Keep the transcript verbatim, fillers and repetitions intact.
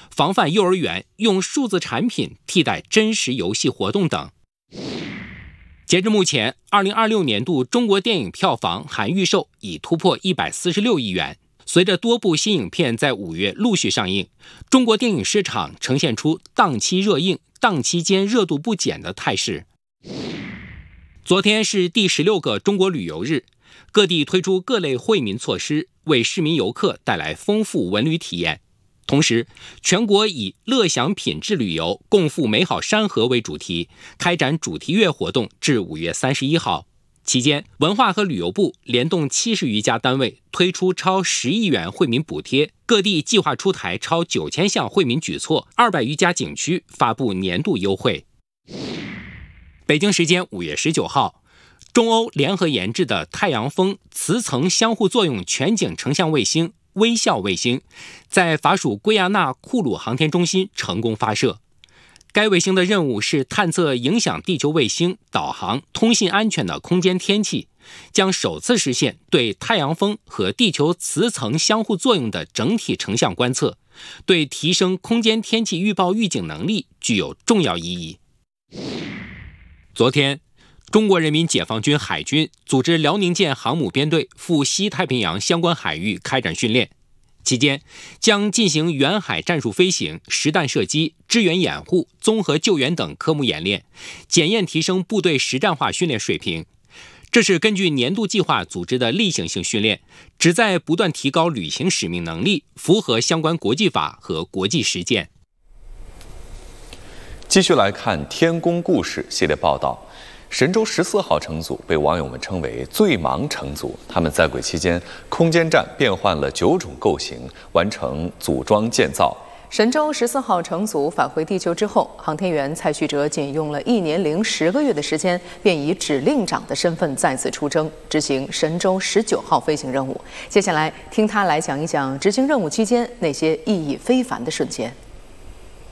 防范幼儿园用数字产品替代真实游戏活动等。截至目前，二零二六年度中国电影票房含预售已突破一百四十六亿元。随着多部新影片在五月陆续上映，中国电影市场呈现出档期热映、档期间热度不减的态势。昨天是第十六个中国旅游日，各地推出各类惠民措施，为市民游客带来丰富文旅体验。同时，全国以乐享品质旅游，共赴美好山河为主题，开展主题月活动至五月三十一号。期间，文化和旅游部联动七十余家单位推出超十亿元惠民补贴，各地计划出台超九千项惠民举措，二百余家景区发布年度优惠。北京时间五月十九号，中欧联合研制的太阳风磁层相互作用全景成像卫星微笑卫星在法属圭亚那库鲁航天中心成功发射。该卫星的任务是探测影响地球卫星导航、通信安全的空间天气，将首次实现对太阳风和地球磁层相互作用的整体成像观测，对提升空间天气预报预警能力具有重要意义。昨天，中国人民解放军海军组织辽宁舰航母编队赴西太平洋相关海域开展训练，期间将进行远海战术飞行、实弹射击、支援掩护、综合救援等科目演练，检验提升部队实战化训练水平。这是根据年度计划组织的例行性训练，旨在不断提高履行使命能力，符合相关国际法和国际实践。 继续来看《天宫故事》系列报道。神舟十四号乘组被网友们称为最忙乘组，他们在轨期间，空间站变换了九种构型，完成组装建造。 神舟十四号乘组返回地球之后，航天员蔡旭哲仅用了一年零十个月的时间，便以指令长的身份再次出征，执行神舟十九号飞行任务。接下来听他来讲一讲执行任务期间那些意义非凡的瞬间。